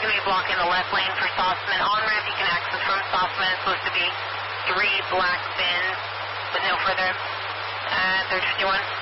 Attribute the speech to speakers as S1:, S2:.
S1: going to be blocking the left lane for Sauceman. On-ramp, you can access from Sauceman. It's supposed to be 3 black bins, but no further. 351.